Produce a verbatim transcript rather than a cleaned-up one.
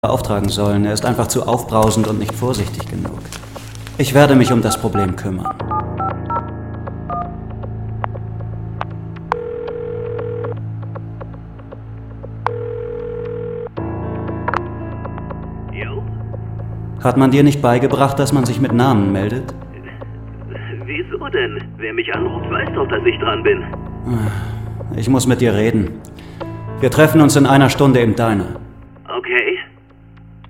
beauftragen sollen. Er ist einfach zu aufbrausend und nicht vorsichtig genug. Ich werde mich um das Problem kümmern. Jo? Hat man dir nicht beigebracht, dass man sich mit Namen meldet? Wieso denn? Wer mich anruft, weiß doch, dass ich dran bin. Ich muss mit dir reden. Wir treffen uns in einer Stunde im Diner.